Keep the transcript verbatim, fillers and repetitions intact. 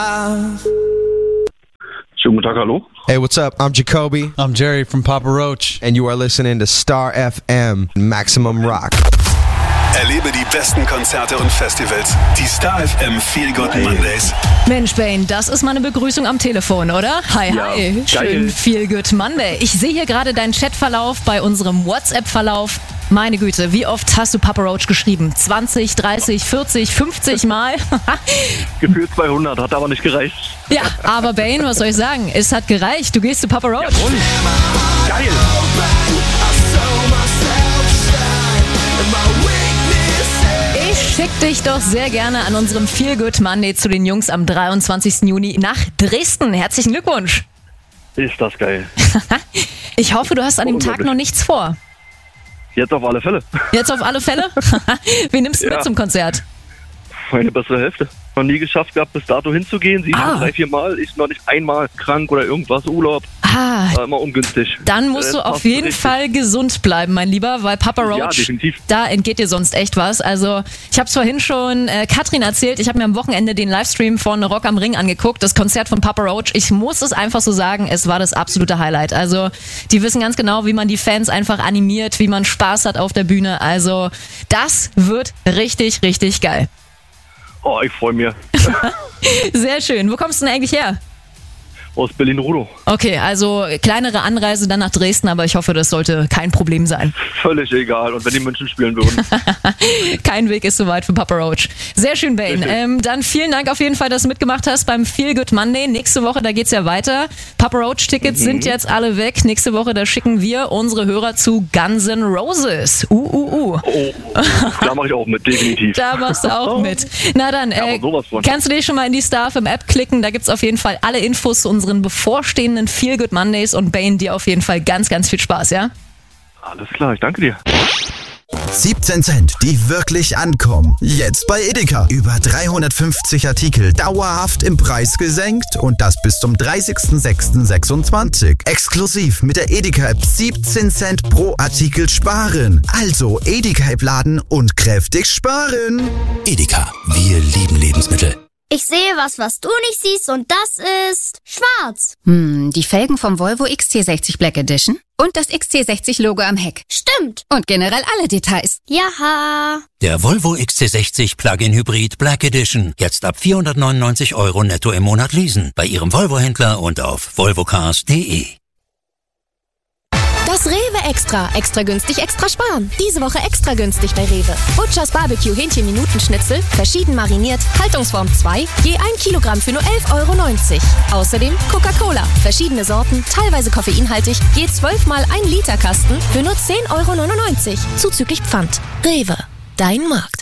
Schönen guten Tag, hallo. Hey, what's up? I'm Jacoby. I'm Jerry from Papa Roach. And you are listening to Star F M, Maximum Rock. Erlebe die besten Konzerte und Festivals. Die Star F M Feel Good Mondays. Mensch, Bane, das ist mal eine Begrüßung am Telefon, oder? Hi, Ja, hi. Schön geil. Feel Good Monday. Ich sehe hier gerade deinen Chatverlauf bei unserem WhatsApp-Verlauf. Meine Güte, wie oft hast du Papa Roach geschrieben? zwanzig, dreißig, vierzig, fünfzig Mal? Gefühlt zweihundert, hat aber nicht gereicht. Ja, aber Bane, was soll ich sagen? Es hat gereicht. Du gehst zu Papa Roach. Jawohl. Geil. Ich schick dich doch sehr gerne an unserem Feel Good Monday zu den Jungs am dreiundzwanzigsten Juni nach Dresden. Herzlichen Glückwunsch. Ist das geil. Ich hoffe, du hast an dem Tag Unglaublich. noch nichts vor. Jetzt auf alle Fälle. Jetzt auf alle Fälle? Wen nimmst du Ja. mit zum Konzert? Meine bessere Hälfte. Noch nie geschafft gehabt, bis dato hinzugehen. Sie Ah. drei, vier Mal. Ich noch nicht einmal krank oder irgendwas, Urlaub. Ah, War immer ungünstig. dann musst Äh, du auf passt jeden richtig. Fall gesund bleiben, mein Lieber, weil Papa Roach, Ja, definitiv. da entgeht dir sonst echt was. Also ich habe es vorhin schon äh, Katrin erzählt, ich habe mir am Wochenende den Livestream von Rock am Ring angeguckt, das Konzert von Papa Roach. Ich muss es einfach so sagen, es war das absolute Highlight. Also die wissen ganz genau, wie man die Fans einfach animiert, wie man Spaß hat auf der Bühne. Also das wird richtig, richtig geil. Oh, ich freue mich. Sehr schön. Wo kommst du denn eigentlich her? Aus Berlin-Rudow. Okay, also kleinere Anreise dann nach Dresden, aber ich hoffe, das sollte kein Problem sein. Völlig egal. Und wenn die München spielen würden. Kein Weg ist so weit für Papa Roach. Sehr schön, Bane. Richtig. Ähm, dann vielen Dank auf jeden Fall, dass du mitgemacht hast beim Feel Good Monday. Nächste Woche, da geht's ja weiter. Papa Roach Tickets Mhm. sind jetzt alle weg. Nächste Woche, da schicken wir unsere Hörer zu Guns N' Roses. Uh, uh, uh. Oh, da mache ich auch mit, definitiv. Da machst du auch mit. Na dann, Ja, äh, aber sowas von. kannst du dich schon mal in die Star F M App klicken. Da gibt's auf jeden Fall alle Infos zu unseren bevorstehenden Feel Good Mondays. Und Bane, dir auf jeden Fall ganz, ganz viel Spaß, ja? Alles klar, ich danke dir. siebzehn Cent, die wirklich ankommen. Jetzt bei Edeka. Über dreihundertfünfzig Artikel dauerhaft im Preis gesenkt und das bis zum dreißigsten sechsten sechsundzwanzig. Exklusiv mit der Edeka-App siebzehn Cent pro Artikel sparen. Also Edeka-App laden und kräftig sparen. Edeka, wir lieben Lebensmittel. Ich sehe was, was du nicht siehst, und das ist schwarz. Hm, die Felgen vom Volvo X C sechzig Black Edition und das X C sechzig Logo am Heck. Stimmt. Und generell alle Details. Jaha. Der Volvo X C sechzig Plug-in Hybrid Black Edition. Jetzt ab vierhundertneunundneunzig Euro netto im Monat leasen. Bei Ihrem Volvo-Händler und auf volvocars punkt de. Das Rewe Extra. Extra günstig, extra sparen. Diese Woche extra günstig bei Rewe. Butchers Barbecue Hähnchen-Minuten-Schnitzel, verschieden mariniert, Haltungsform zwei, je ein Kilogramm für nur elf Euro neunzig. Außerdem Coca-Cola, verschiedene Sorten, teilweise koffeinhaltig, je zwölf mal ein Liter Kasten für nur zehn Euro neunundneunzig. Zuzüglich Pfand. Rewe, dein Markt.